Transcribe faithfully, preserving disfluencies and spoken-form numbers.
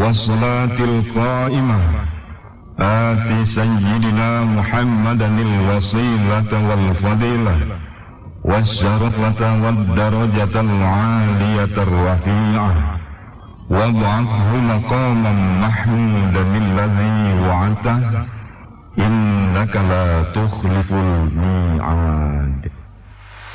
والصلاة القائمة آت سيدنا محمدا الوسيلة والفضيلة والشرفة والدرجة العالية الرفيعة وابعثه مقاما محمودا الذي وعدته إنك لا تخلف الميعاد.